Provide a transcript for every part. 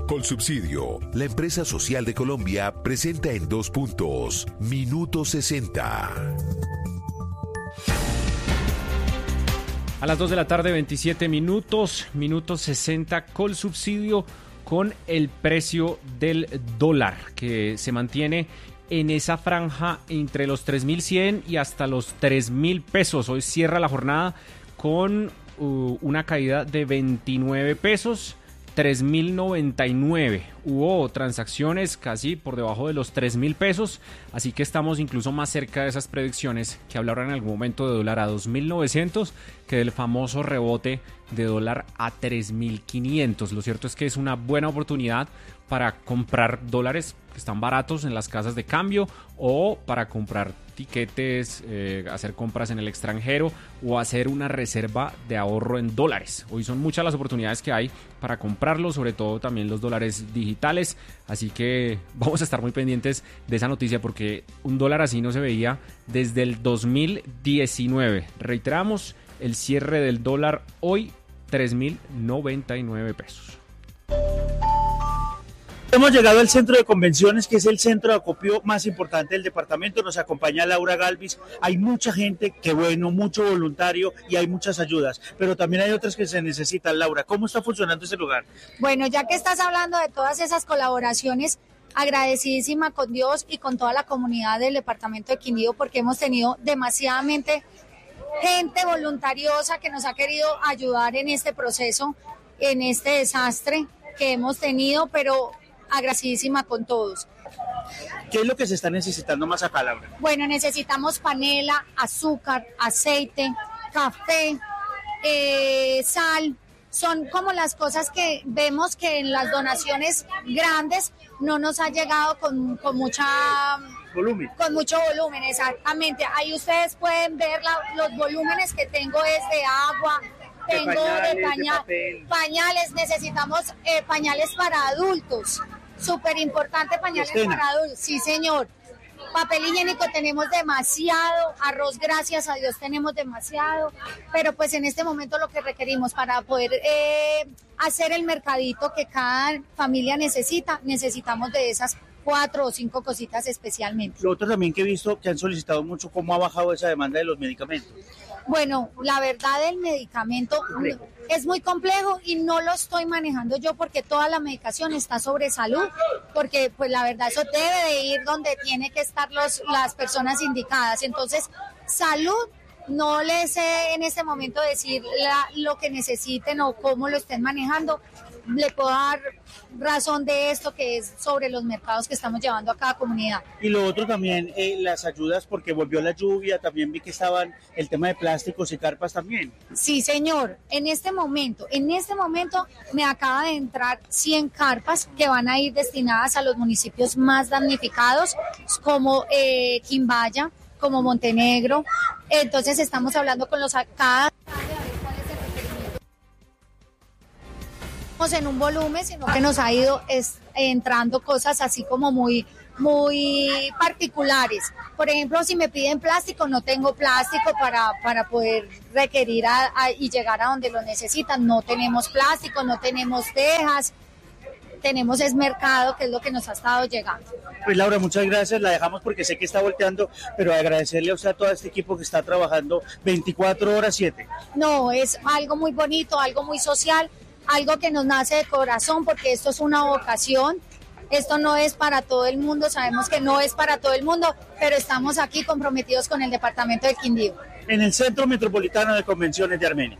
Colsubsidio, la empresa social de Colombia, presenta en 2 puntos, Minuto 60. A las 2 de la tarde, 27 minutos, Minuto 60, Colsubsidio, con el precio del dólar, que se mantiene en esa franja entre los 3.100 y hasta los 3.000 pesos. Hoy cierra la jornada con una caída de 29 pesos, 3.099. Hubo transacciones casi por debajo de los 3.000 pesos, así que estamos incluso más cerca de esas predicciones que hablaron en algún momento de dólar a 2.900 que del famoso rebote de dólar a 3.500. Lo cierto es que es una buena oportunidad para comprar dólares que están baratos en las casas de cambio o para comprar tiquetes, hacer compras en el extranjero o hacer una reserva de ahorro en dólares. Hoy son muchas las oportunidades que hay para comprarlos, sobre todo también los dólares digitales, así que vamos a estar muy pendientes de esa noticia porque un dólar así no se veía desde el 2019. Reiteramos, el cierre del dólar hoy, 3.099 pesos. Hemos llegado al centro de convenciones, que es el centro de acopio más importante del departamento. Nos acompaña Laura Galvis. Hay mucha gente, que bueno, mucho voluntario y hay muchas ayudas, pero también hay otras que se necesitan. Laura, ¿cómo está funcionando ese lugar? Bueno, ya que estás hablando de todas esas colaboraciones, agradecidísima con Dios y con toda la comunidad del departamento de Quindío, porque hemos tenido demasiadamente gente voluntariosa que nos ha querido ayudar en este proceso, en este desastre que hemos tenido, pero agradecidísima con todos. ¿Qué es lo que se está necesitando más acá, Laura? Bueno, necesitamos panela, azúcar, aceite, café, sal. Son como las cosas que vemos que en las donaciones grandes no nos ha llegado con mucha volumen. Con mucho volumen, exactamente. Ahí ustedes pueden ver los volúmenes que tengo es de agua, tengo de pañales, necesitamos pañales para adultos. Súper importante, pañales para adultos. Sí, señor. Papel higiénico tenemos demasiado, arroz, gracias a Dios, tenemos demasiado, pero pues en este momento lo que requerimos para poder hacer el mercadito que cada familia necesitamos de esas 4 o 5 cositas especialmente. Lo otro también que he visto que han solicitado mucho, ¿cómo ha bajado esa demanda de los medicamentos? Bueno, la verdad el medicamento es muy complejo y no lo estoy manejando yo porque toda la medicación está sobre salud, porque pues la verdad eso debe de ir donde tiene que estar las personas indicadas. Entonces, salud, no les sé en este momento decir lo que necesiten o cómo lo estén manejando. Le puedo dar razón de esto que es sobre los mercados que estamos llevando a cada comunidad. Y lo otro también, las ayudas, porque volvió la lluvia, también vi que estaban el tema de plásticos y carpas también. Sí, señor, en este momento me acaba de entrar 100 carpas que van a ir destinadas a los municipios más damnificados, como Quimbaya, como Montenegro. Entonces estamos hablando con los cada en un volumen, sino que nos ha ido entrando cosas así como muy particulares. Por ejemplo, si me piden plástico, no tengo plástico para poder requerir y llegar a donde lo necesitan. No tenemos plástico, no tenemos tejas, tenemos mercado, que es lo que nos ha estado llegando. Pues Laura, muchas gracias, la dejamos porque sé que está volteando, pero agradecerle a usted, a todo este equipo que está trabajando 24 horas 7. No, es algo muy bonito, algo muy social, algo que nos nace de corazón, porque esto es una vocación, esto no es para todo el mundo, sabemos que no es para todo el mundo, pero estamos aquí comprometidos con el departamento del Quindío. En el Centro Metropolitano de Convenciones de Armenia.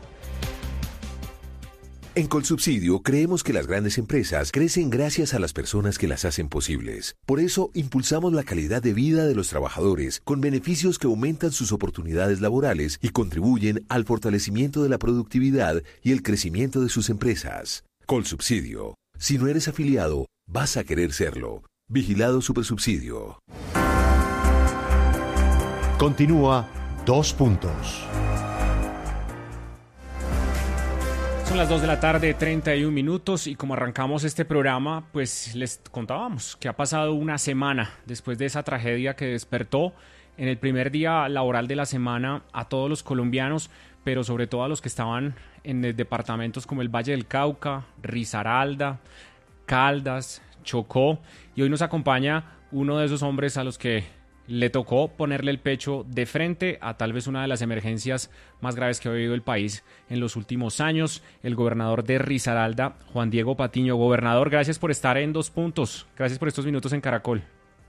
En Colsubsidio creemos que las grandes empresas crecen gracias a las personas que las hacen posibles. Por eso impulsamos la calidad de vida de los trabajadores con beneficios que aumentan sus oportunidades laborales y contribuyen al fortalecimiento de la productividad y el crecimiento de sus empresas. Colsubsidio. Si no eres afiliado, vas a querer serlo. Vigilado Supersubsidio. Continúa 2 puntos. Son las 2 de la tarde, 31 minutos, y como arrancamos este programa, pues les contábamos que ha pasado una semana después de esa tragedia que despertó en el primer día laboral de la semana a todos los colombianos, pero sobre todo a los que estaban en departamentos como el Valle del Cauca, Risaralda, Caldas, Chocó, y hoy nos acompaña uno de esos hombres a los que le tocó ponerle el pecho de frente a tal vez una de las emergencias más graves que ha vivido el país en los últimos años, el gobernador de Risaralda, Juan Diego Patiño. Gobernador, gracias por estar en 2 Puntos, gracias por estos minutos en Caracol.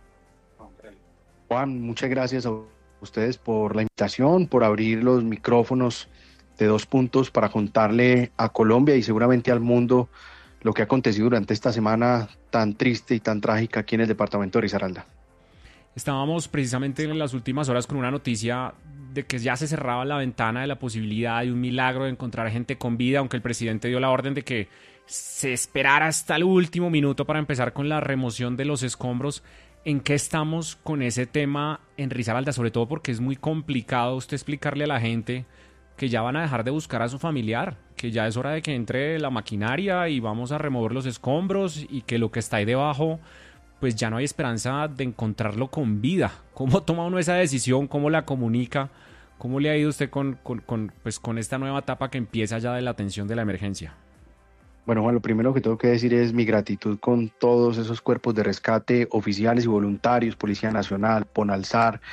Juan, muchas gracias a ustedes por la invitación, por abrir los micrófonos de 2 Puntos para contarle a Colombia y seguramente al mundo lo que ha acontecido durante esta semana tan triste y tan trágica aquí en el departamento de Risaralda. Estábamos precisamente en las últimas horas con una noticia de que ya se cerraba la ventana de la posibilidad de un milagro de encontrar gente con vida, aunque el presidente dio la orden de que se esperara hasta el último minuto para empezar con la remoción de los escombros. ¿En qué estamos con ese tema en Risaralda? Sobre todo porque es muy complicado usted explicarle a la gente que ya van a dejar de buscar a su familiar, que ya es hora de que entre la maquinaria y vamos a remover los escombros y que lo que está ahí debajo, pues ya no hay esperanza de encontrarlo con vida. ¿Cómo toma uno esa decisión? ¿Cómo la comunica? ¿Cómo le ha ido usted con esta nueva etapa que empieza ya de la atención de la emergencia? Bueno, Juan, lo primero que tengo que decir es mi gratitud con todos esos cuerpos de rescate, oficiales y voluntarios, Policía Nacional, Ponalsar,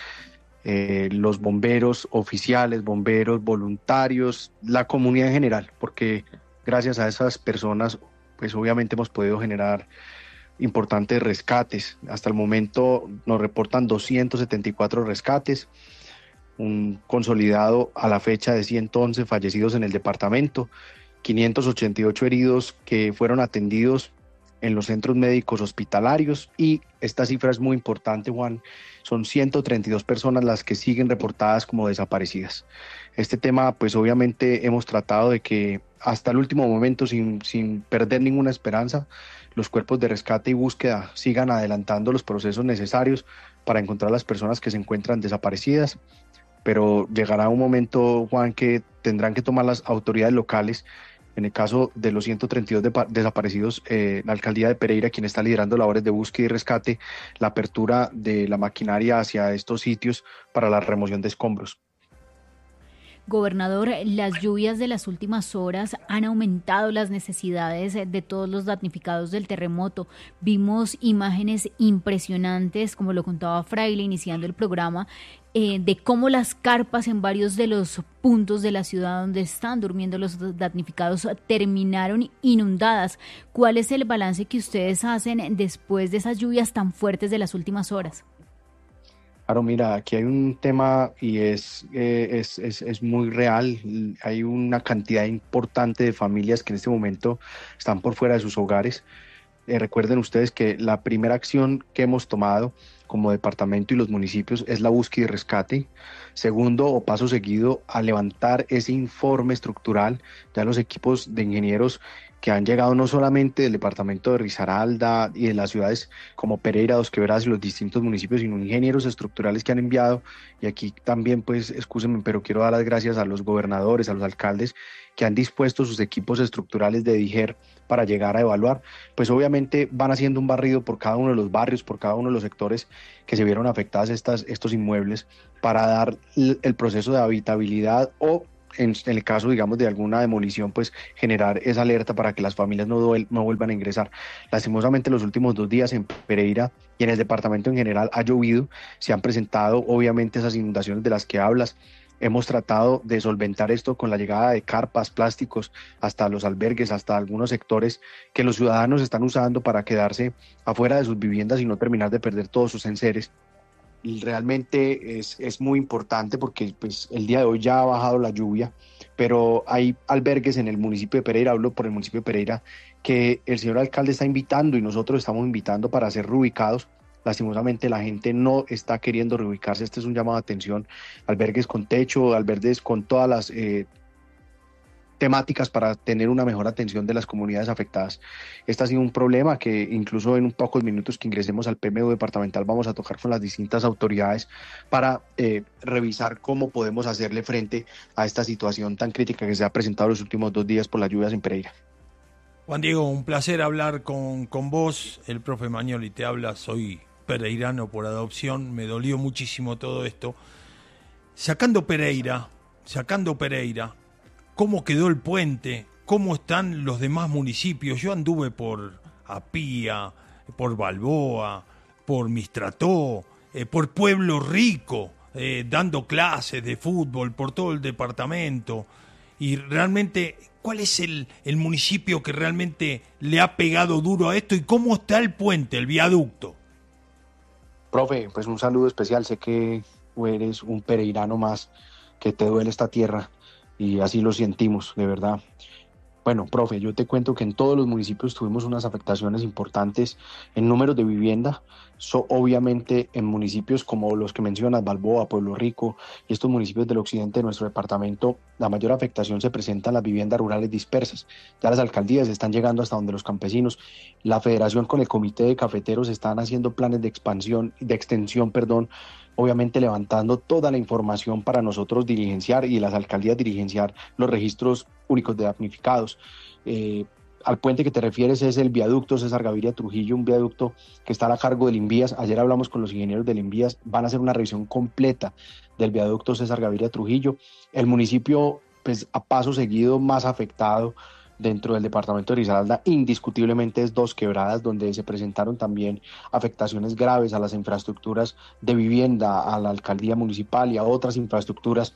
los bomberos oficiales, bomberos voluntarios, la comunidad en general, porque gracias a esas personas, pues obviamente hemos podido generar importantes rescates. Hasta el momento nos reportan 274 rescates, un consolidado a la fecha de 111 fallecidos en el departamento, 588 heridos que fueron atendidos en los centros médicos hospitalarios, y esta cifra es muy importante, Juan, son 132 personas las que siguen reportadas como desaparecidas. Este tema, pues obviamente hemos tratado de que hasta el último momento, sin perder ninguna esperanza, los cuerpos de rescate y búsqueda sigan adelantando los procesos necesarios para encontrar a las personas que se encuentran desaparecidas, pero llegará un momento, Juan, que tendrán que tomar las autoridades locales. En el caso de los 132 desaparecidos, la alcaldía de Pereira, quien está liderando labores de búsqueda y rescate, la apertura de la maquinaria hacia estos sitios para la remoción de escombros. Gobernador, las lluvias de las últimas horas han aumentado las necesidades de todos los damnificados del terremoto. Vimos imágenes impresionantes, como lo contaba Fraile iniciando el programa, de cómo las carpas en varios de los puntos de la ciudad donde están durmiendo los damnificados terminaron inundadas. ¿Cuál es el balance que ustedes hacen después de esas lluvias tan fuertes de las últimas horas? Claro, mira, aquí hay un tema y es muy real. Hay una cantidad importante de familias que en este momento están por fuera de sus hogares. Recuerden ustedes que la primera acción que hemos tomado como departamento y los municipios es la búsqueda y rescate. Segundo, o paso seguido, a levantar ese informe estructural. Ya los equipos de ingenieros que han llegado no solamente del departamento de Risaralda y de las ciudades como Pereira, Dos Quebradas y los distintos municipios, sino ingenieros estructurales que han enviado. Y aquí también, pues, excúsenme, pero quiero dar las gracias a los gobernadores, a los alcaldes que han dispuesto sus equipos estructurales de DIGER para llegar a evaluar. Pues obviamente van haciendo un barrido por cada uno de los barrios, por cada uno de los sectores que se vieron afectados estos inmuebles, para dar el proceso de habitabilidad o, en el caso, digamos, de alguna demolición, pues generar esa alerta para que las familias no vuelvan a ingresar. Lastimosamente, los últimos 2 días en Pereira y en el departamento en general ha llovido, se han presentado obviamente esas inundaciones de las que hablas. Hemos tratado de solventar esto con la llegada de carpas, plásticos, hasta los albergues, hasta algunos sectores que los ciudadanos están usando para quedarse afuera de sus viviendas y no terminar de perder todos sus enseres. Y realmente es muy importante porque, pues, el día de hoy ya ha bajado la lluvia, pero hay albergues en el municipio de Pereira, hablo por el municipio de Pereira, que el señor alcalde está invitando y nosotros estamos invitando para ser reubicados. Lastimosamente la gente no está queriendo reubicarse. Este es un llamado de atención. Albergues con techo, albergues con todas las temáticas para tener una mejor atención de las comunidades afectadas. Este ha sido un problema que incluso en un pocos minutos que ingresemos al PMU departamental vamos a tocar con las distintas autoridades para revisar cómo podemos hacerle frente a esta situación tan crítica que se ha presentado los últimos 2 días por las lluvias en Pereira. Juan Diego, un placer hablar con vos. El profe Magnoli te habla, soy pereirano por adopción, me dolió muchísimo todo esto. Sacando Pereira, ¿cómo quedó el puente? ¿Cómo están los demás municipios? Yo anduve por a Pía, por Balboa, por Mistrató, por Pueblo Rico, dando clases de fútbol por todo el departamento. Y realmente, ¿cuál es el municipio que realmente le ha pegado duro a esto y cómo está el puente, el viaducto? Profe, pues un saludo especial. Sé que eres un pereirano más, que te duele esta tierra y así lo sentimos, de verdad. Bueno, profe, yo te cuento que en todos los municipios tuvimos unas afectaciones importantes en números de vivienda. Obviamente en municipios como los que mencionas, Balboa, Pueblo Rico y estos municipios del occidente de nuestro departamento, la mayor afectación se presenta en las viviendas rurales dispersas. Ya las alcaldías están llegando hasta donde los campesinos. La federación con el comité de cafeteros están haciendo planes de extensión, obviamente levantando toda la información para nosotros diligenciar y las alcaldías diligenciar los registros únicos de damnificados. Al puente que te refieres es el viaducto César Gaviria Trujillo, un viaducto que está a cargo del Invías. Ayer hablamos con los ingenieros del Invías, van a hacer una revisión completa del viaducto César Gaviria Trujillo. El municipio, pues a paso seguido más afectado dentro del departamento de Risaralda, indiscutiblemente es Dos Quebradas, donde se presentaron también afectaciones graves a las infraestructuras de vivienda, a la alcaldía municipal y a otras infraestructuras,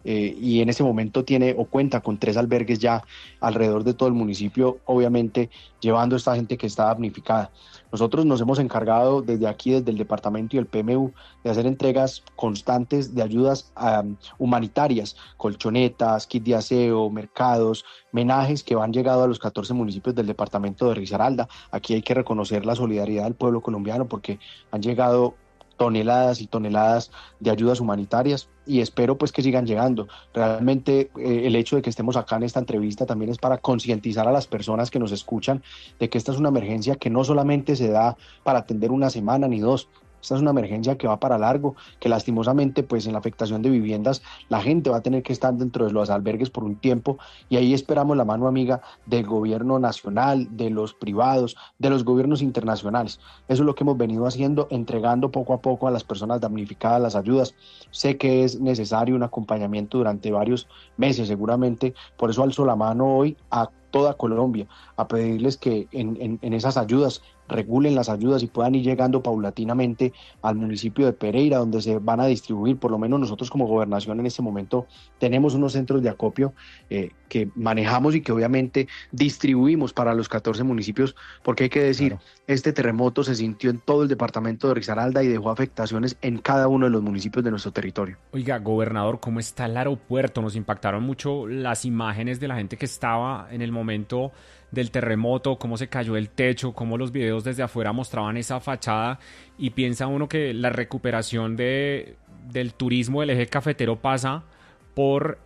y en este momento tiene o cuenta con 3 albergues ya alrededor de todo el municipio, obviamente llevando a esta gente que está damnificada. Nosotros nos hemos encargado desde aquí, desde el departamento y el PMU, de hacer entregas constantes de ayudas humanitarias, colchonetas, kit de aseo, mercados, menajes que han llegado a los 14 municipios del departamento de Risaralda. Aquí hay que reconocer la solidaridad del pueblo colombiano porque han llegado toneladas y toneladas de ayudas humanitarias y espero pues que sigan llegando. Realmente el hecho de que estemos acá en esta entrevista también es para concientizar a las personas que nos escuchan de que esta es una emergencia que no solamente se da para atender una semana ni 2. Esta es una emergencia que va para largo, que lastimosamente pues en la afectación de viviendas la gente va a tener que estar dentro de los albergues por un tiempo y ahí esperamos la mano amiga del gobierno nacional, de los privados, de los gobiernos internacionales. Eso es lo que hemos venido haciendo, entregando poco a poco a las personas damnificadas las ayudas. Sé que es necesario un acompañamiento durante varios meses seguramente, por eso alzo la mano hoy a toda Colombia a pedirles que en esas ayudas regulen las ayudas y puedan ir llegando paulatinamente al municipio de Pereira, donde se van a distribuir. Por lo menos nosotros como gobernación en este momento tenemos unos centros de acopio que manejamos y que obviamente distribuimos para los 14 municipios, porque hay que decir, claro, este terremoto se sintió en todo el departamento de Risaralda y dejó afectaciones en cada uno de los municipios de nuestro territorio. Oiga, gobernador, ¿cómo está el aeropuerto? Nos impactaron mucho las imágenes de la gente que estaba en el momento del terremoto, cómo se cayó el techo, cómo los videos desde afuera mostraban esa fachada, y piensa uno que la recuperación del turismo del eje cafetero pasa por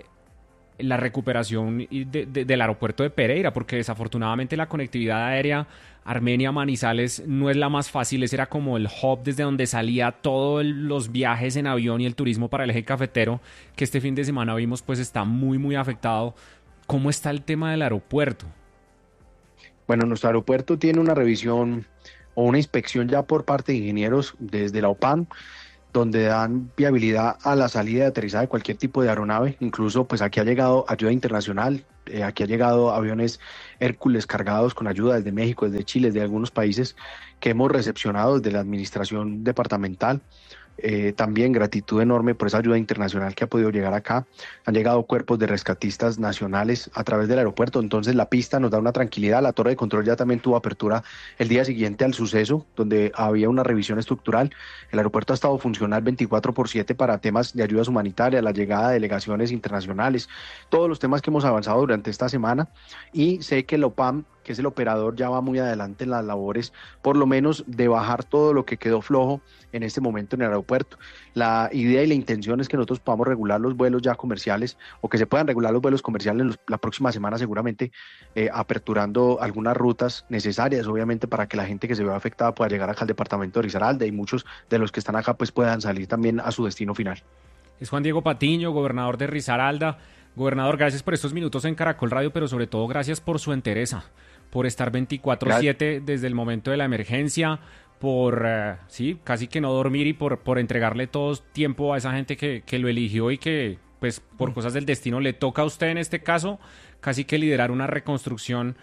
la recuperación del aeropuerto de Pereira, porque desafortunadamente la conectividad aérea Armenia-Manizales no es la más fácil. Ese era como el hub desde donde salía todos los viajes en avión y el turismo para el eje cafetero, que este fin de semana vimos pues está muy afectado. ¿Cómo está el tema del aeropuerto? Bueno, nuestro aeropuerto tiene una revisión o una inspección ya por parte de ingenieros desde la OPAM, donde dan viabilidad a la salida y aterrizaje de cualquier tipo de aeronave. Incluso pues aquí ha llegado ayuda internacional, aquí ha llegado aviones Hércules cargados con ayuda desde México, desde Chile, de algunos países que hemos recepcionado desde la administración departamental. También gratitud enorme por esa ayuda internacional que ha podido llegar acá. Han llegado cuerpos de rescatistas nacionales a través del aeropuerto, entonces la pista nos da una tranquilidad. La torre de control ya también tuvo apertura el día siguiente al suceso, donde había una revisión estructural. El aeropuerto ha estado funcional 24/7 para temas de ayudas humanitarias, la llegada de delegaciones internacionales, todos los temas que hemos avanzado durante esta semana, y sé que la OPAM, que es el operador, ya va muy adelante en las labores, por lo menos de bajar todo lo que quedó flojo en este momento en el aeropuerto. La idea y la intención es que nosotros podamos regular los vuelos ya comerciales, o que se puedan regular los vuelos comerciales la próxima semana seguramente, aperturando algunas rutas necesarias, obviamente, para que la gente que se vea afectada pueda llegar acá al departamento de Risaralda, y muchos de los que están acá pues puedan salir también a su destino final. Es Juan Diego Patiño, gobernador de Risaralda. Gobernador, gracias por estos minutos en Caracol Radio, pero sobre todo gracias por su entereza, por estar 24/7 desde el momento de la emergencia, por casi que no dormir, y por entregarle todo tiempo a esa gente que lo eligió y que pues por cosas del destino le toca a usted en este caso casi que liderar una reconstrucción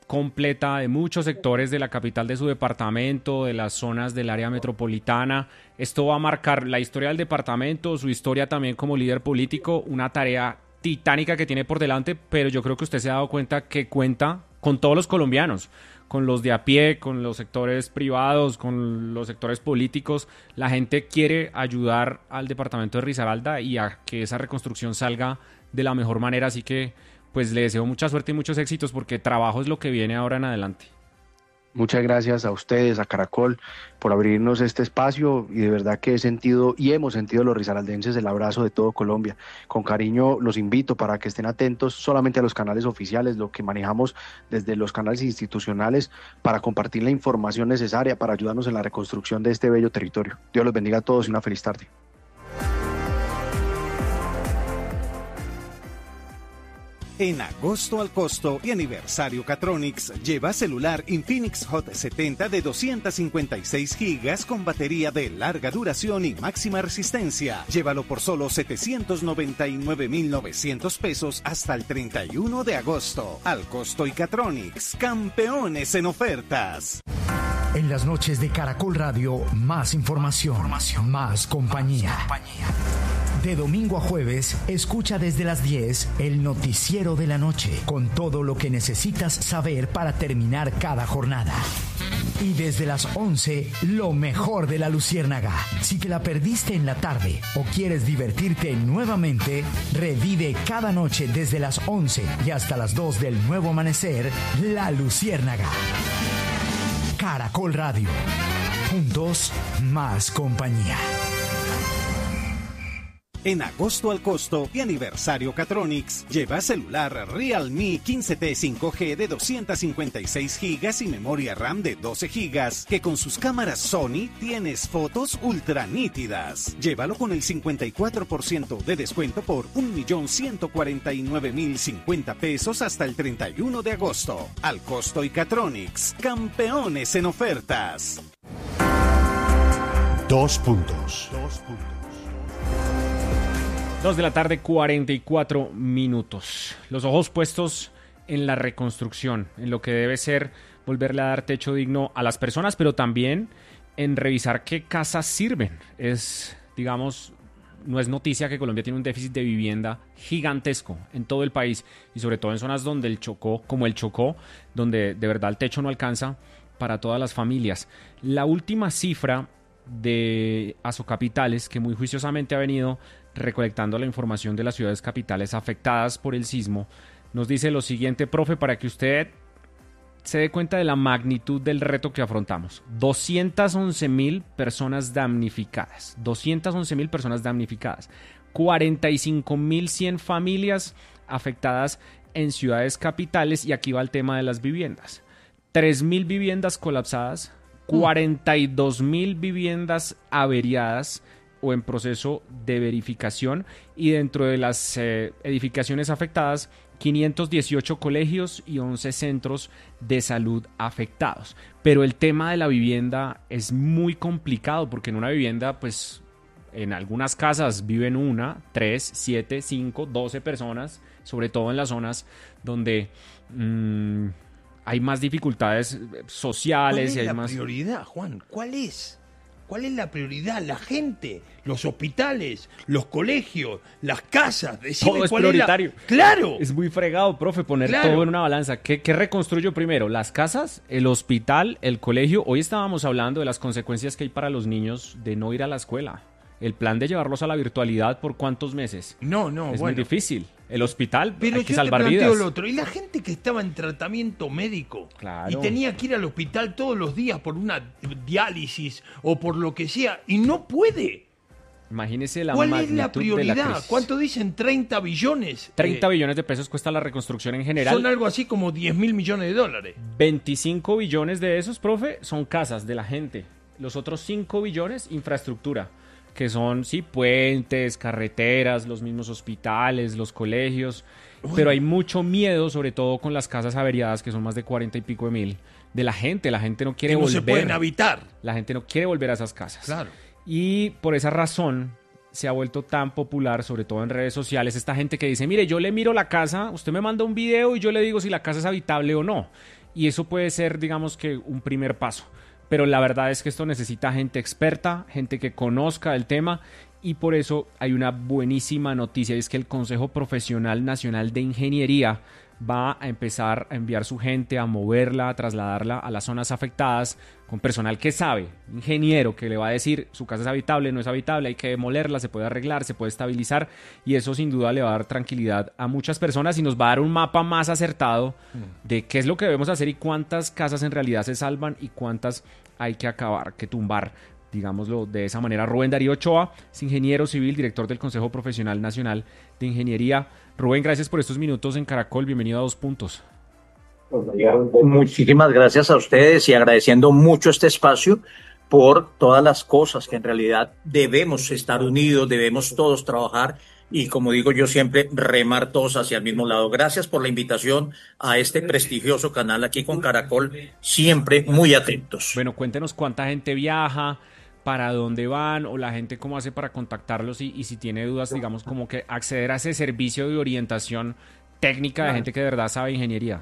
completa de muchos sectores de la capital de su departamento, de las zonas del área metropolitana. Esto va a marcar la historia del departamento, su historia también como líder político, una tarea titánica que tiene por delante, pero yo creo que usted se ha dado cuenta que cuenta con todos los colombianos, con los de a pie, con los sectores privados, con los sectores políticos. La gente quiere ayudar al departamento de Risaralda y a que esa reconstrucción salga de la mejor manera, así que pues le deseo mucha suerte y muchos éxitos porque trabajo es lo que viene ahora en adelante. Muchas gracias a ustedes, a Caracol, por abrirnos este espacio y de verdad que he sentido y hemos sentido los risaraldenses el abrazo de todo Colombia. Con cariño los invito para que estén atentos solamente a los canales oficiales, lo que manejamos desde los canales institucionales para compartir la información necesaria para ayudarnos en la reconstrucción de este bello territorio. Dios los bendiga a todos y una feliz tarde. En agosto al costo y aniversario Catronics, lleva celular Infinix Hot 70 de 256 gigas con batería de larga duración y máxima resistencia. Llévalo por solo 799,900 pesos hasta el 31 de agosto. Al costo y Catronics, campeones en ofertas. En las noches de Caracol Radio, más información, más compañía. De domingo a jueves, escucha desde las 10 el noticiero de la noche, con todo lo que necesitas saber para terminar cada jornada. Y desde las 11, lo mejor de La Luciérnaga. Si te la perdiste en la tarde o quieres divertirte nuevamente, revive cada noche desde las 11 y hasta las 2 del nuevo amanecer, La Luciérnaga. Caracol Radio. Juntos, más compañía. En agosto al costo y aniversario Catronics, lleva celular Realme 15T 5G de 256 GB y memoria RAM de 12 GB, que con sus cámaras Sony tienes fotos ultra nítidas. Llévalo con el 54% de descuento por 1.149.050 pesos hasta el 31 de agosto. Al costo y Catronics, campeones en ofertas. 2 puntos. 2 de la tarde, 44 minutos. Los ojos puestos en la reconstrucción, en lo que debe ser volverle a dar techo digno a las personas, pero también en revisar qué casas sirven. Digamos, no es noticia que Colombia tiene un déficit de vivienda gigantesco en todo el país y sobre todo en zonas donde el Chocó, como el Chocó, donde de verdad el techo no alcanza para todas las familias. La última cifra de Asocapitales, que muy juiciosamente ha venido recolectando la información de las ciudades capitales afectadas por el sismo, nos dice lo siguiente, profe, para que usted se dé cuenta de la magnitud del reto que afrontamos. 211,000 personas damnificadas. 211,000 personas damnificadas. 45,100 familias afectadas en ciudades capitales, y aquí va el tema de las viviendas. 3,000 viviendas colapsadas, 42,000 viviendas averiadas o en proceso de verificación, y dentro de las edificaciones afectadas, 518 colegios y 11 centros de salud afectados. Pero el tema de la vivienda es muy complicado, porque en una vivienda, pues, en algunas casas viven 1, 3, 7, 5, 12 personas, sobre todo en las zonas donde hay más dificultades sociales. ¿Cuál es y hay la más prioridad, Juan? ¿Cuál es? ¿Cuál es la prioridad? La gente, los hospitales, los colegios, las casas. Decime todo es cuál prioritario. ¡Claro! Es muy fregado, profe, poner todo en una balanza. ¿Qué reconstruyo primero? ¿Las casas, el hospital, el colegio? Hoy estábamos hablando de las consecuencias que hay para los niños de no ir a la escuela. El plan de llevarlos a la virtualidad, ¿por cuántos meses? No, es muy difícil. El hospital, pero hay que yo salvar te planteo vidas. lo otro. Y la gente que estaba en tratamiento médico, claro, y tenía que ir al hospital todos los días por una diálisis o por lo que sea, y no puede. Imagínese la ¿Cuál magnitud es la prioridad? de la crisis. ¿Cuánto dicen? 30 billones. 30 billones de pesos cuesta la reconstrucción en general. Son algo así como 10.000 millones de dólares. 25 billones de esos, profe, son casas de la gente. Los otros 5 billones, infraestructura, que son, sí, puentes, carreteras, los mismos hospitales, los colegios. Bueno. Pero hay mucho miedo, sobre todo con las casas averiadas, que son más de 40 y pico de mil, de la gente. La gente no quiere que no volver. se pueden habitar. La gente no quiere volver a esas casas. Claro. Y por esa razón se ha vuelto tan popular, sobre todo en redes sociales, esta gente que dice, mire, yo le miro la casa, usted me manda un video y yo le digo si la casa es habitable o no. y eso puede ser, digamos que un primer paso. Pero la verdad es que esto necesita gente experta, gente que conozca el tema, y por eso hay una buenísima noticia, y es que el Consejo Profesional Nacional de Ingeniería va a empezar a enviar su gente, a moverla, a trasladarla a las zonas afectadas con personal que sabe, ingeniero, que le va a decir su casa es habitable, no es habitable, hay que demolerla, se puede arreglar, se puede estabilizar, y eso sin duda le va a dar tranquilidad a muchas personas y nos va a dar un mapa más acertado de qué es lo que debemos hacer y cuántas casas en realidad se salvan y cuántas hay que acabar, que tumbar, digámoslo de esa manera. Rubén Darío Ochoa es ingeniero civil, director del Consejo Profesional Nacional de Ingeniería. Rubén, gracias por estos minutos en Caracol, bienvenido a 2 Puntos. Muchísimas gracias a ustedes y agradeciendo mucho este espacio por todas las cosas que en realidad debemos estar unidos, debemos todos trabajar y, como digo yo siempre, remar todos hacia el mismo lado. Gracias por la invitación a este prestigioso canal aquí con Caracol, siempre muy atentos. Bueno, cuéntenos cuánta gente viaja, para dónde van, o la gente cómo hace para contactarlos y si tiene dudas, digamos, como que acceder a ese servicio de orientación técnica de gente que de verdad sabe ingeniería.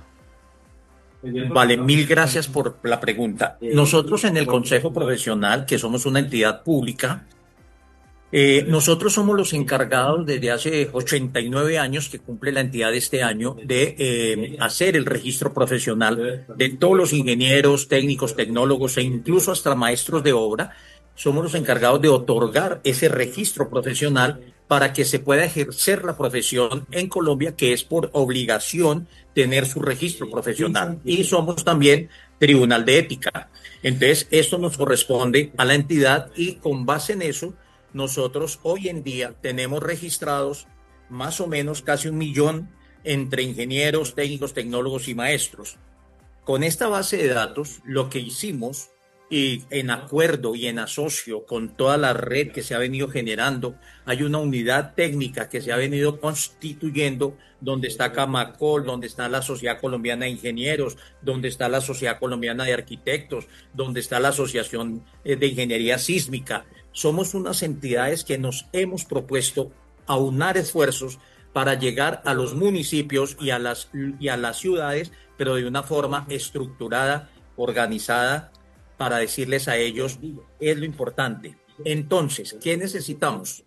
Vale, mil gracias por la pregunta. Nosotros en el Consejo Profesional, que somos una entidad pública, nosotros somos los encargados desde hace 89 años que cumple la entidad este año de hacer el registro profesional de todos los ingenieros, técnicos, tecnólogos e incluso hasta maestros de obra. Somos los encargados de otorgar ese registro profesional para que se pueda ejercer la profesión en Colombia, que es por obligación tener su registro profesional. Y somos también Tribunal de Ética. Entonces, esto nos corresponde a la entidad y con base en eso, nosotros hoy en día tenemos registrados más o menos casi 1 millón entre ingenieros, técnicos, tecnólogos y maestros. Con esta base de datos, lo que hicimos, y en acuerdo y en asocio con toda la red que se ha venido generando, hay una unidad técnica que se ha venido constituyendo, donde está Camacol, donde está la Sociedad Colombiana de Ingenieros, donde está la Sociedad Colombiana de Arquitectos, donde está la Asociación de Ingeniería Sísmica. Somos unas entidades que nos hemos propuesto aunar esfuerzos para llegar a los municipios y a las ciudades, pero de una forma estructurada, organizada, para decirles a ellos es lo importante. Entonces, ¿qué necesitamos?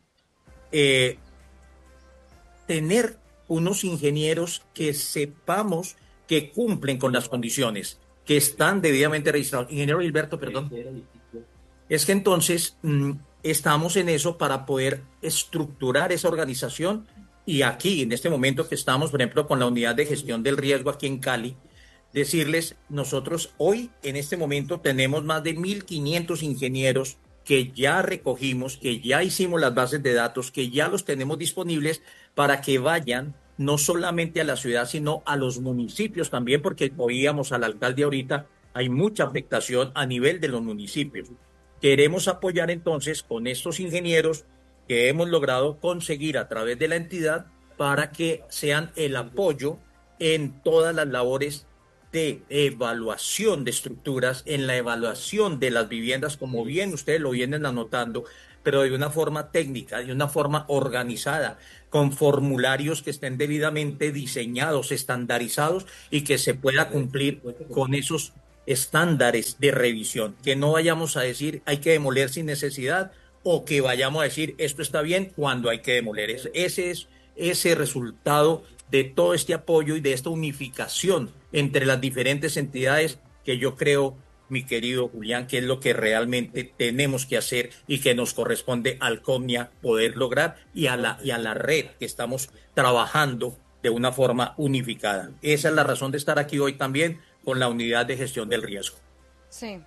Tener unos ingenieros que sepamos que cumplen con las condiciones, que están debidamente registrados. Ingeniero Gilberto, perdón. Es que entonces estamos en eso para poder estructurar esa organización y aquí, en este momento que estamos, por ejemplo, con la unidad de gestión del riesgo aquí en Cali, decirles, nosotros hoy, en este momento, tenemos más de 1.500 ingenieros que ya recogimos, que ya hicimos las bases de datos, que ya los tenemos disponibles para que vayan no solamente a la ciudad, sino a los municipios también, porque oíamos al alcalde ahorita, hay mucha afectación a nivel de los municipios. Queremos apoyar entonces con estos ingenieros que hemos logrado conseguir a través de la entidad para que sean el apoyo en todas las labores de evaluación de estructuras, en la evaluación de las viviendas, como bien ustedes lo vienen anotando, pero de una forma técnica, de una forma organizada, con formularios que estén debidamente diseñados, estandarizados y que se pueda cumplir con esos estándares de revisión. Que no vayamos a decir hay que demoler sin necesidad o que vayamos a decir esto está bien cuando hay que demoler. Ese es ese resultado de todo este apoyo y de esta unificación entre las diferentes entidades que yo creo, mi querido Julián, que es lo que realmente tenemos que hacer y que nos corresponde al COMNIA poder lograr y a la red que estamos trabajando de una forma unificada. Esa es la razón de estar aquí hoy también con la unidad de gestión del riesgo. Sí.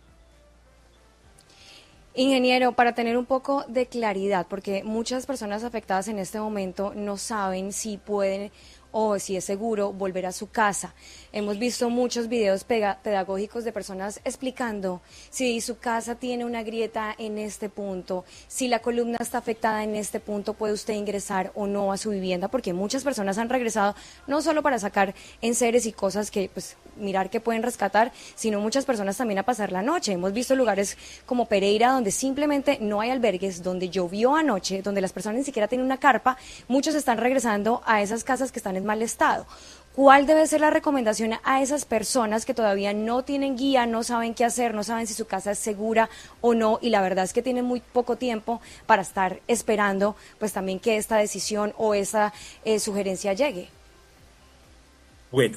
Ingeniero, para tener un poco de claridad, porque muchas personas afectadas en este momento no saben si pueden o si es seguro volver a su casa. Hemos visto muchos videos pedagógicos de personas explicando si su casa tiene una grieta en este punto, si la columna está afectada en este punto, puede usted ingresar o no a su vivienda, porque muchas personas han regresado no solo para sacar enseres y cosas que pues mirar que pueden rescatar, sino muchas personas también a pasar la noche. Hemos visto lugares como Pereira donde simplemente no hay albergues, donde llovió anoche, donde las personas ni siquiera tienen una carpa, muchos están regresando a esas casas que están en mal estado. ¿Cuál debe ser la recomendación a esas personas que todavía no tienen guía, no saben qué hacer, no saben si su casa es segura o no, y la verdad es que tienen muy poco tiempo para estar esperando pues también que esta decisión o esa sugerencia llegue? Bueno,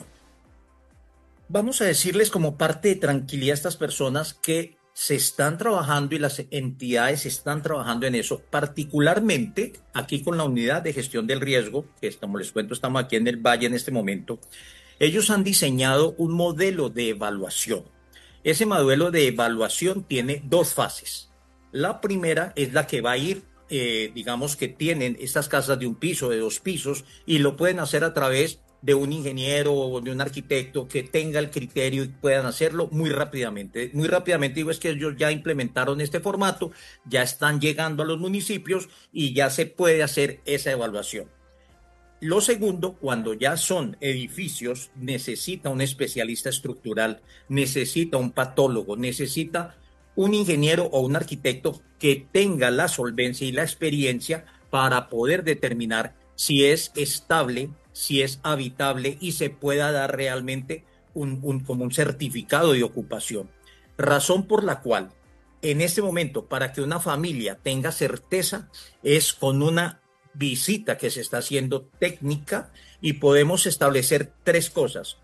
vamos a decirles como parte de tranquilidad a estas personas que se están trabajando y las entidades están trabajando en eso, particularmente aquí con la unidad de gestión del riesgo, que como les cuento estamos aquí en el Valle en este momento. Ellos han diseñado un modelo de evaluación. Ese modelo de evaluación tiene dos fases. La primera es la que va a ir, digamos que tienen estas casas de un piso, de 2 pisos, y lo pueden hacer a través de un ingeniero o de un arquitecto que tenga el criterio y puedan hacerlo muy rápidamente. Muy rápidamente digo es que ellos ya implementaron este formato, ya están llegando a los municipios y ya se puede hacer esa evaluación. Lo segundo, cuando ya son edificios, necesita un especialista estructural, necesita un patólogo, necesita un ingeniero o un arquitecto que tenga la solvencia y la experiencia para poder determinar si es estable, si es habitable y se pueda dar realmente como un certificado de ocupación. Razón por la cual en este momento, para que una familia tenga certeza, es con una visita que se está haciendo técnica y podemos establecer 3 cosas.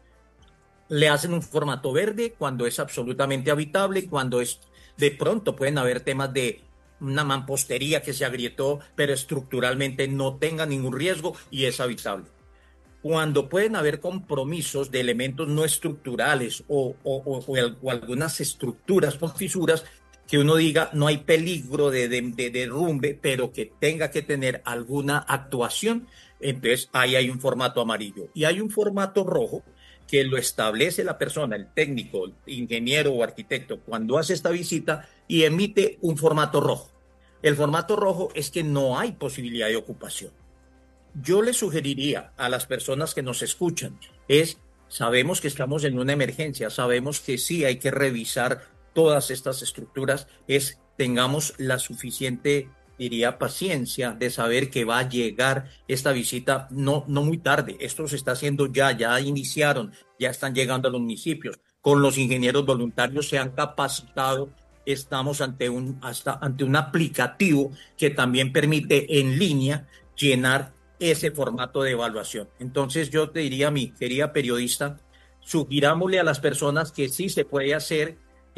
Le hacen un formato verde cuando es absolutamente habitable, cuando es de pronto pueden haber temas de una mampostería que se agrietó, pero estructuralmente no tenga ningún riesgo y es habitable. Cuando pueden haber compromisos de elementos no estructurales o algunas estructuras con fisuras que uno diga no hay peligro de derrumbe, pero que tenga que tener alguna actuación, entonces ahí hay un formato amarillo. Y hay un formato rojo que lo establece la persona, el técnico, el ingeniero o arquitecto, cuando hace esta visita y emite un formato rojo. El formato rojo es que no hay posibilidad de ocupación. Yo le sugeriría a las personas que nos escuchan, sabemos que estamos en una emergencia, sabemos que sí hay que revisar todas estas estructuras, tengamos la suficiente, diría, paciencia de saber que va a llegar esta visita no muy tarde. Esto se está haciendo ya iniciaron, ya están llegando a los municipios. Con los ingenieros voluntarios se han capacitado. Estamos ante un aplicativo que también permite en línea llenar ese formato de evaluación. Entonces yo te diría, mi querida periodista, sugirámosle a las personas que sí se puede hacer,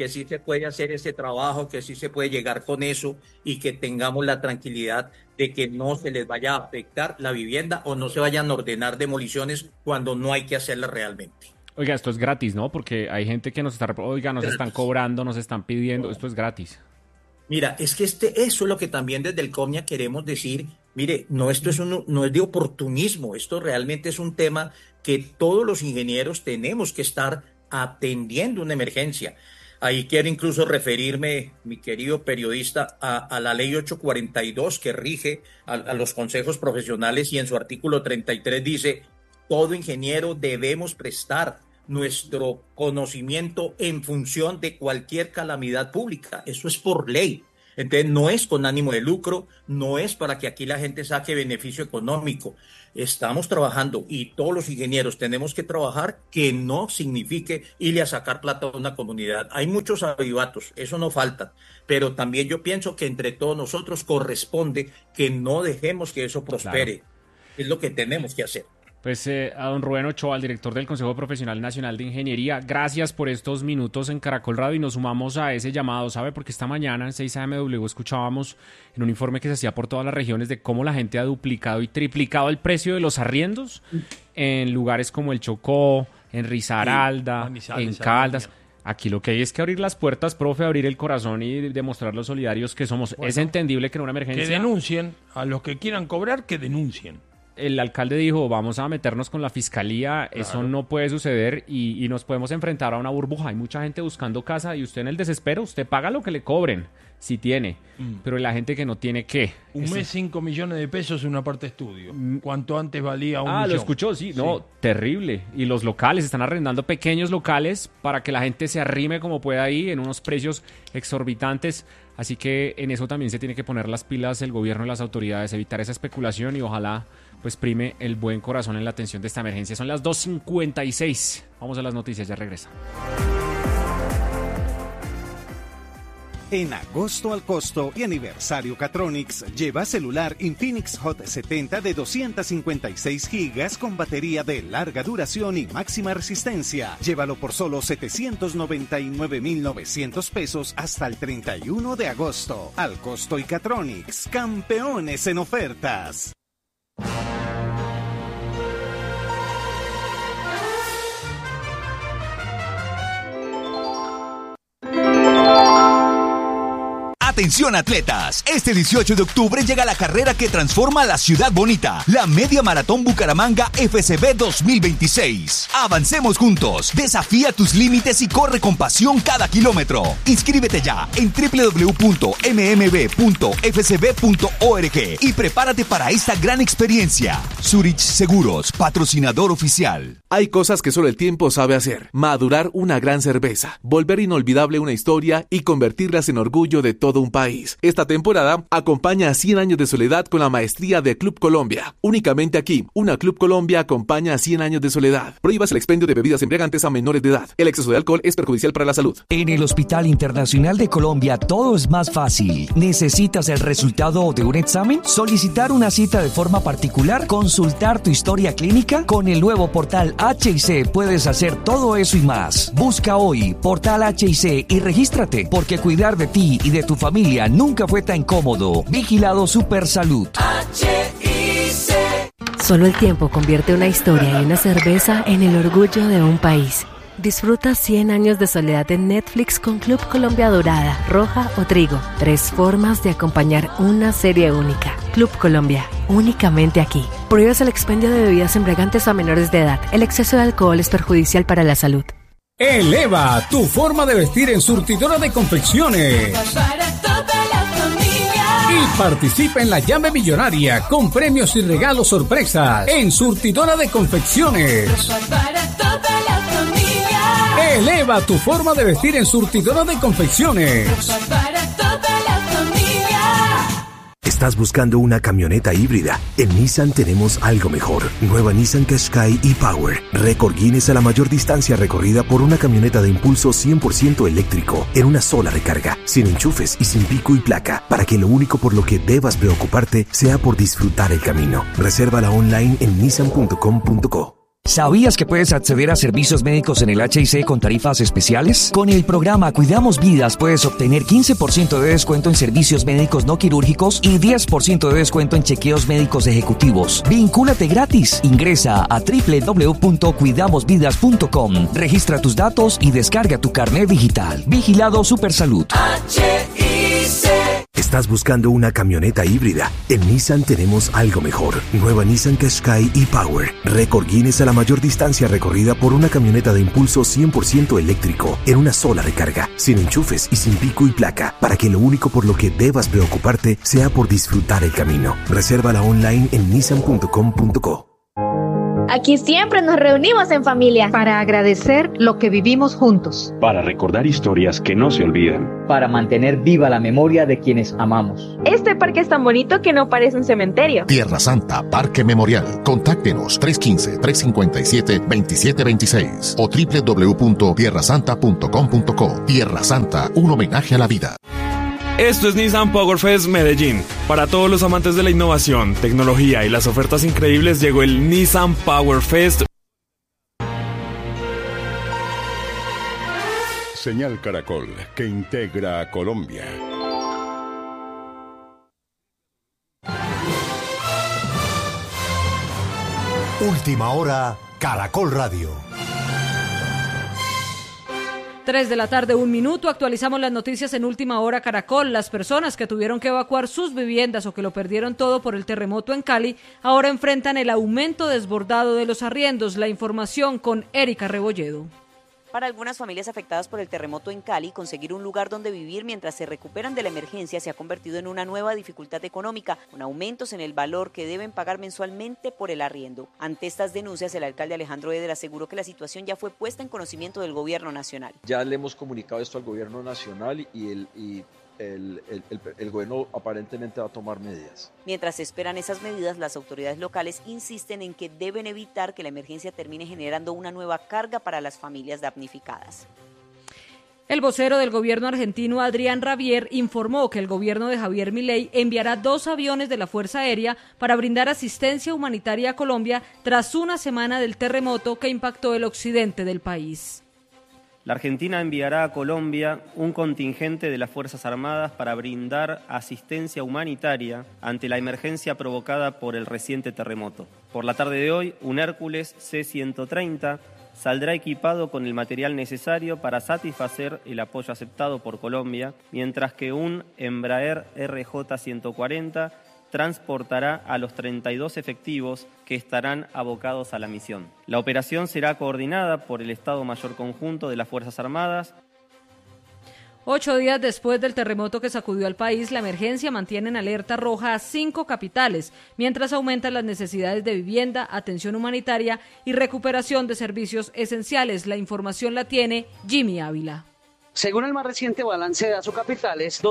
ese trabajo, que sí se puede llegar con eso y que tengamos la tranquilidad de que no se les vaya a afectar la vivienda o no se vayan a ordenar demoliciones cuando no hay que hacerlas realmente. Oiga, esto es gratis, ¿no? Porque hay gente que nos están cobrando, nos están pidiendo, esto es gratis. Mira, es que eso es lo que también desde el COMIA queremos decir. Mire, no es de oportunismo, esto realmente es un tema que todos los ingenieros tenemos que estar atendiendo una emergencia. Ahí quiero incluso referirme, mi querido periodista, a la ley 842 que rige a los consejos profesionales y en su artículo 33 dice, todo ingeniero debemos prestar nuestro conocimiento en función de cualquier calamidad pública. Eso es por ley. Entonces no es con ánimo de lucro, no es para que aquí la gente saque beneficio económico. Estamos trabajando y todos los ingenieros tenemos que trabajar que no signifique irle a sacar plata a una comunidad. Hay muchos avivatos, eso no falta, pero también yo pienso que entre todos nosotros corresponde que no dejemos que eso prospere. Claro. Es lo que tenemos que hacer. Pues a don Rubén Ochoa, el director del Consejo Profesional Nacional de Ingeniería, gracias por estos minutos en Caracol Radio y nos sumamos a ese llamado, ¿sabe? Porque esta mañana en 6AMW escuchábamos en un informe que se hacía por todas las regiones de cómo la gente ha duplicado y triplicado el precio de los arriendos en lugares como el Chocó, en Risaralda, en Caldas. Aquí lo que hay es que abrir las puertas, profe, abrir el corazón y demostrar los solidarios que somos. Bueno, es entendible que en una emergencia... Que denuncien, a los que quieran cobrar, que denuncien. El alcalde dijo, vamos a meternos con la fiscalía, claro. Eso no puede suceder y nos podemos enfrentar a una burbuja. Hay mucha gente buscando casa y usted en el desespero, usted paga lo que le cobren, si tiene, pero la gente que no tiene, ¿qué? Un mes 5 millones de pesos en una parte estudio. ¿Cuánto antes valía un millón? ¿Lo escuchó? Sí, no, terrible. Y los locales, están arrendando pequeños locales para que la gente se arrime como pueda ahí en unos precios exorbitantes. Así que en eso también se tiene que poner las pilas el gobierno y las autoridades, evitar esa especulación y ojalá pues prime el buen corazón en la atención de esta emergencia. Son las 2:56. Vamos a las noticias, ya regresa. En agosto al costo y aniversario Catronics, lleva celular Infinix Hot 70 de 256 gigas con batería de larga duración y máxima resistencia. Llévalo por solo 799,900 pesos hasta el 31 de agosto. Al costo y Catronics, campeones en ofertas. Atención atletas, este 18 de octubre llega la carrera que transforma la ciudad bonita, la Media Maratón Bucaramanga FCB 2026. Avancemos juntos, desafía tus límites y corre con pasión cada kilómetro. Inscríbete ya en www.mmb.fcb.org y prepárate para esta gran experiencia. Zurich Seguros, patrocinador oficial. Hay cosas que solo el tiempo sabe hacer. Madurar una gran cerveza, volver inolvidable una historia y convertirlas en orgullo de todo un país. Esta temporada acompaña a 100 años de soledad con la maestría de Club Colombia. Únicamente aquí, una Club Colombia acompaña a 100 años de soledad. Prohíbas el expendio de bebidas embriagantes a menores de edad. El exceso de alcohol es perjudicial para la salud. En el Hospital Internacional de Colombia todo es más fácil. ¿Necesitas el resultado de un examen? ¿Solicitar una cita de forma particular? ¿Consultar tu historia clínica? Con el nuevo portal HIC puedes hacer todo eso y más. Busca hoy Portal HIC y regístrate, porque cuidar de ti y de tu familia nunca fue tan cómodo. Vigilado Supersalud. Solo el tiempo convierte una historia y una cerveza en el orgullo de un país. Disfruta 100 años de soledad en Netflix con Club Colombia Dorada, Roja o Trigo. 3 formas de acompañar una serie única. Club Colombia, únicamente aquí. Prohíbes el expendio de bebidas embriagantes a menores de edad. El exceso de alcohol es perjudicial para la salud. Eleva tu forma de vestir en Surtidora de Confecciones. Para toda la familia. Y participa en la llave millonaria con premios y regalos sorpresas en Surtidora de Confecciones. Para toda la familia. Eleva tu forma de vestir en Surtidora de Confecciones. Para toda la familia. ¿Estás buscando una camioneta híbrida? En Nissan tenemos algo mejor. Nueva Nissan Qashqai e-Power. Récord Guinness a la mayor distancia recorrida por una camioneta de impulso 100% eléctrico en una sola recarga, sin enchufes y sin pico y placa, para que lo único por lo que debas preocuparte sea por disfrutar el camino. Resérvala online en nissan.com.co. ¿Sabías que puedes acceder a servicios médicos en el HIC con tarifas especiales? Con el programa Cuidamos Vidas puedes obtener 15% de descuento en servicios médicos no quirúrgicos y 10% de descuento en chequeos médicos ejecutivos. ¡Vincúlate gratis! Ingresa a www.cuidamosvidas.com, registra tus datos y descarga tu carnet digital. Vigilado Supersalud. ¿Estás buscando una camioneta híbrida? En Nissan tenemos algo mejor. Nueva Nissan Qashqai e-Power. Récord Guinness a la mayor distancia recorrida por una camioneta de impulso 100% eléctrico en una sola recarga, sin enchufes y sin pico y placa, para que lo único por lo que debas preocuparte sea por disfrutar el camino. Resérvala online en nissan.com.co. Aquí siempre nos reunimos en familia para agradecer lo que vivimos juntos, para recordar historias que no se olvidan, para mantener viva la memoria de quienes amamos. Este parque es tan bonito que no parece un cementerio. Tierra Santa Parque Memorial. Contáctenos 315-357-2726 o www.tierrasanta.com.co. Tierra Santa, un homenaje a la vida. Esto es Nissan Power Fest Medellín. Para todos los amantes de la innovación, tecnología y las ofertas increíbles llegó el Nissan Power Fest. Señal Caracol, que integra a Colombia. Última hora, Caracol Radio. 3 de la tarde, 1 minuto. Actualizamos las noticias en Última Hora Caracol. Las personas que tuvieron que evacuar sus viviendas o que lo perdieron todo por el terremoto en Cali ahora enfrentan el aumento desbordado de los arriendos. La información con Erika Rebolledo. Para algunas familias afectadas por el terremoto en Cali, conseguir un lugar donde vivir mientras se recuperan de la emergencia se ha convertido en una nueva dificultad económica, con aumentos en el valor que deben pagar mensualmente por el arriendo. Ante estas denuncias, el alcalde Alejandro Eder aseguró que la situación ya fue puesta en conocimiento del gobierno nacional. Ya le hemos comunicado esto al gobierno nacional y el gobierno aparentemente va a tomar medidas. Mientras esperan esas medidas, las autoridades locales insisten en que deben evitar que la emergencia termine generando una nueva carga para las familias damnificadas. El vocero del gobierno argentino, Adrián Rabier, informó que el gobierno de Javier Milei enviará 2 aviones de la Fuerza Aérea para brindar asistencia humanitaria a Colombia tras una semana del terremoto que impactó el occidente del país. La Argentina enviará a Colombia un contingente de las Fuerzas Armadas para brindar asistencia humanitaria ante la emergencia provocada por el reciente terremoto. Por la tarde de hoy, un Hércules C-130 saldrá equipado con el material necesario para satisfacer el apoyo aceptado por Colombia, mientras que un Embraer RJ-140 transportará a los 32 efectivos que estarán abocados a la misión. La operación será coordinada por el Estado Mayor Conjunto de las Fuerzas Armadas. 8 días después del terremoto que sacudió al país, la emergencia mantiene en alerta roja a 5 capitales, mientras aumentan las necesidades de vivienda, atención humanitaria y recuperación de servicios esenciales. La información la tiene Jimmy Ávila. Según el más reciente balance de Capitales,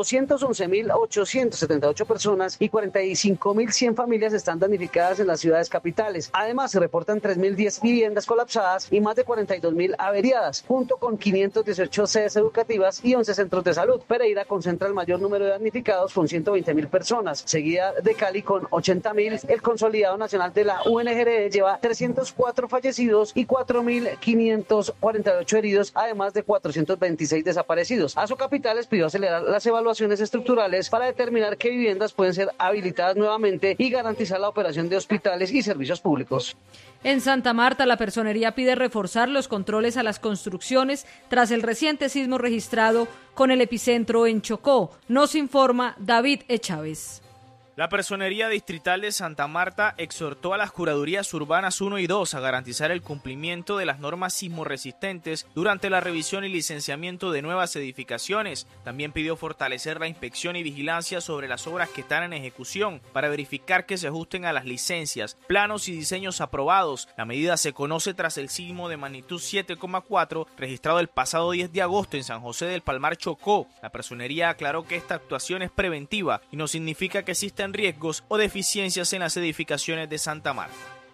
211.878 personas y 45.100 familias están damnificadas en las ciudades capitales. Además, se reportan 3.010 viviendas colapsadas y más de 42.000 averiadas, junto con 518 sedes educativas y 11 centros de salud. Pereira concentra el mayor número de damnificados con 120.000 personas, seguida de Cali con 80.000. El Consolidado Nacional de la UNGRE lleva 304 fallecidos y 4.548 heridos, además de 426 desaparecidos. Capitales pidió acelerar las evaluaciones estructurales para determinar qué viviendas pueden ser habilitadas nuevamente y garantizar la operación de hospitales y servicios públicos. En Santa Marta, la Personería pide reforzar los controles a las construcciones tras el reciente sismo registrado con el epicentro en Chocó. Nos informa David Chávez. La Personería Distrital de Santa Marta exhortó a las Curadurías Urbanas 1 y 2 a garantizar el cumplimiento de las normas sismorresistentes durante la revisión y licenciamiento de nuevas edificaciones. También pidió fortalecer la inspección y vigilancia sobre las obras que están en ejecución para verificar que se ajusten a las licencias, planos y diseños aprobados. La medida se conoce tras el sismo de magnitud 7,4 registrado el pasado 10 de agosto en San José del Palmar, Chocó. La Personería aclaró que esta actuación es preventiva y no significa que existen riesgos o deficiencias en las edificaciones de Santa Marta.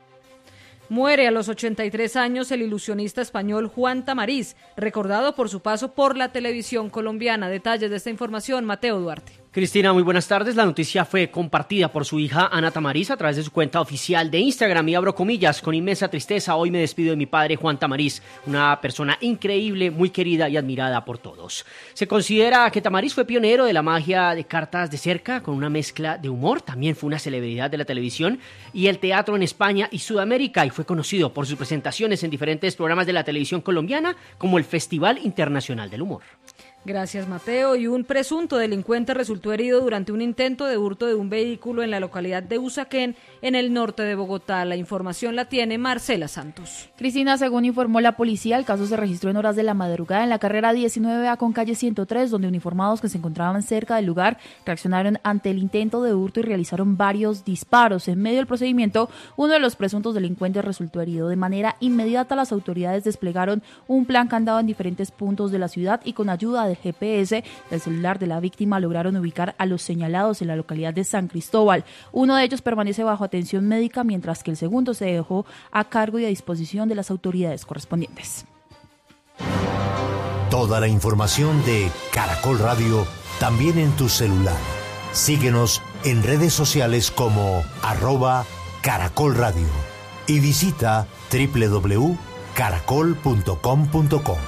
Muere a los 83 años el ilusionista español Juan Tamariz, recordado por su paso por la televisión colombiana. Detalles de esta información, Mateo Duarte. Cristina, muy buenas tardes. La noticia fue compartida por su hija Ana Tamariz a través de su cuenta oficial de Instagram y abro comillas: con inmensa tristeza hoy me despido de mi padre Juan Tamariz, una persona increíble, muy querida y admirada por todos. Se considera que Tamariz fue pionero de la magia de cartas de cerca con una mezcla de humor. También fue una celebridad de la televisión y el teatro en España y Sudamérica y fue conocido por sus presentaciones en diferentes programas de la televisión colombiana como el Festival Internacional del Humor. Gracias, Mateo. Y un presunto delincuente resultó herido durante un intento de hurto de un vehículo en la localidad de Usaquén, en el norte de Bogotá. La información la tiene Marcela Santos. Cristina, según informó la policía, el caso se registró en horas de la madrugada en la carrera 19A con calle 103, donde uniformados que se encontraban cerca del lugar reaccionaron ante el intento de hurto y realizaron varios disparos. En medio del procedimiento, uno de los presuntos delincuentes resultó herido. De manera inmediata, las autoridades desplegaron un plan candado en diferentes puntos de la ciudad y con ayuda de GPS del celular de la víctima lograron ubicar a los señalados en la localidad de San Cristóbal. Uno de ellos permanece bajo atención médica, mientras que el segundo se dejó a cargo y a disposición de las autoridades correspondientes. Toda la información de Caracol Radio también en tu celular. Síguenos en redes sociales como @Caracol Radio y visita www.caracol.com.co.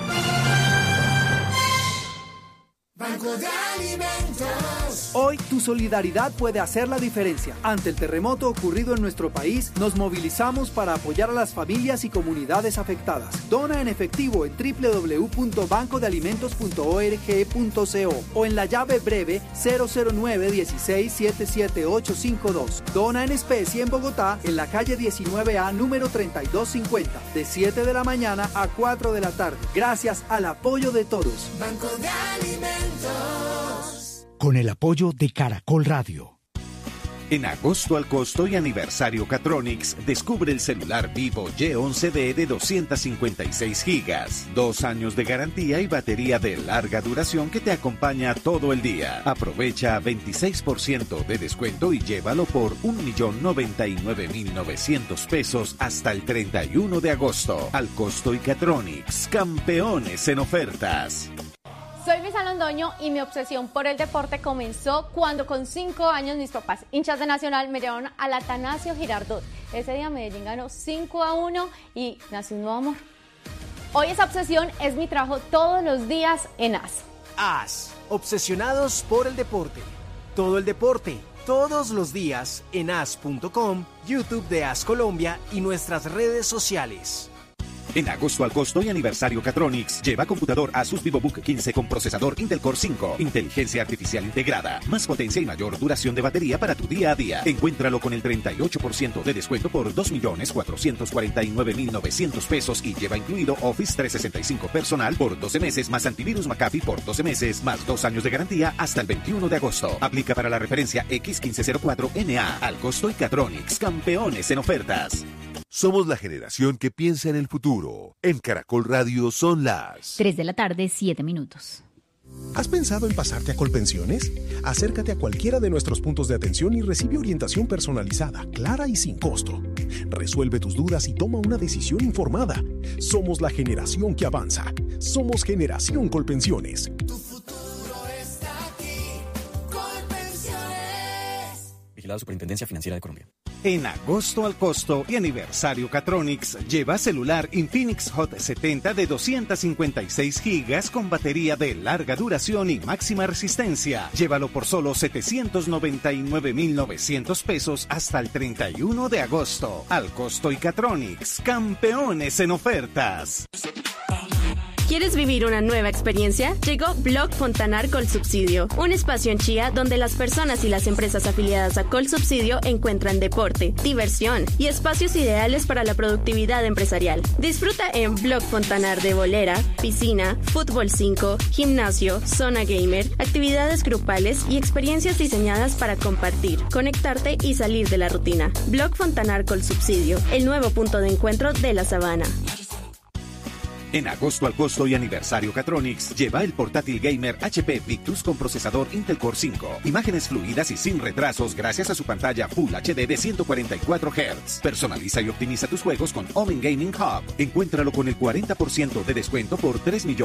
Banco de Alimentos. Hoy tu solidaridad puede hacer la diferencia. Ante el terremoto ocurrido en nuestro país, nos movilizamos para apoyar a las familias y comunidades afectadas. Dona en efectivo en www.bancodealimentos.org.co o en la llave breve 009-16-77852. Dona en especie en Bogotá, en la calle 19A número 3250, de 7 de la mañana a 4 de la tarde. Gracias al apoyo de todos. Banco de Alimentos. Con el apoyo de Caracol Radio. En agosto al costo y aniversario Catronics, descubre el celular Vivo Y11D de 256 gigas, 2 años de garantía y batería de larga duración que te acompaña todo el día. Aprovecha 26% de descuento y llévalo por 1.099.900 pesos hasta el 31 de agosto. Al costo y Catronics, campeones en ofertas. Soy Luisa Londoño y mi obsesión por el deporte comenzó cuando con 5 años mis papás, hinchas de Nacional, me llevaron al Atanasio Girardot. Ese día Medellín ganó 5-1 y nació un nuevo amor. Hoy esa obsesión es mi trabajo todos los días en AS. AS, obsesionados por el deporte. Todo el deporte, todos los días en as.com, YouTube de AS Colombia y nuestras redes sociales. En agosto al costo y aniversario Catronics, lleva computador Asus VivoBook 15 con procesador Intel Core 5, inteligencia artificial integrada, más potencia y mayor duración de batería para tu día a día. Encuéntralo con el 38% de descuento por 2.449.900 pesos y lleva incluido Office 365 personal por 12 meses más antivirus McAfee por 12 meses más 2 años de garantía hasta el 21 de agosto. Aplica para la referencia X1504NA. Al costo y Catronics, campeones en ofertas. Somos la generación que piensa en el futuro. En Caracol Radio son las 3 de la tarde, 7 minutos. ¿Has pensado en pasarte a Colpensiones? Acércate a cualquiera de nuestros puntos de atención y recibe orientación personalizada, clara y sin costo. Resuelve tus dudas y toma una decisión informada. Somos la generación que avanza. Somos Generación Colpensiones. Tu futuro está aquí. Colpensiones. Vigilado Superintendencia Financiera de Colombia. En agosto al costo y aniversario Catronics, lleva celular Infinix Hot 70 de 256 gigas con batería de larga duración y máxima resistencia. Llévalo por solo 799.900 pesos hasta el 31 de agosto. Al costo y Catronics, campeones en ofertas. ¿Quieres vivir una nueva experiencia? Llegó Blog Fontanar Colsubsidio, un espacio en Chía donde las personas y las empresas afiliadas a Colsubsidio encuentran deporte, diversión y espacios ideales para la productividad empresarial. Disfruta en Blog Fontanar de bolera, piscina, fútbol 5, gimnasio, zona gamer, actividades grupales y experiencias diseñadas para compartir, conectarte y salir de la rutina. Blog Fontanar Colsubsidio, el nuevo punto de encuentro de la Sabana. En agosto al costo y aniversario Catronics, lleva el portátil gamer HP Victus con procesador Intel Core 5. Imágenes fluidas y sin retrasos gracias a su pantalla Full HD de 144 Hz. Personaliza y optimiza tus juegos con Omen Gaming Hub. Encuéntralo con el 40% de descuento por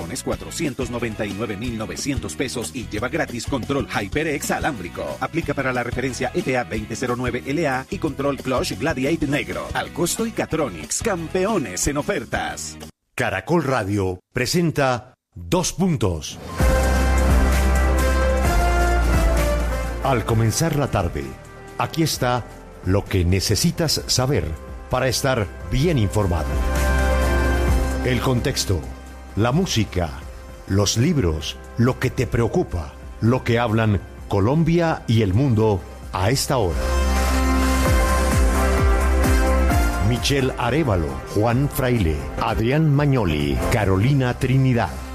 3.499.900 pesos y lleva gratis control HyperX alámbrico. Aplica para la referencia ETA 2009LA y control Clutch Gladiator negro. Al costo y Catronics, campeones en ofertas. Caracol Radio presenta 2 puntos. Al comenzar la tarde, aquí está lo que necesitas saber para estar bien informado. El contexto, la música, los libros, lo que te preocupa, lo que hablan Colombia y el mundo a esta hora. Michelle Arévalo, Juan Fraile, Adrián Mañoli, Carolina Trinidad.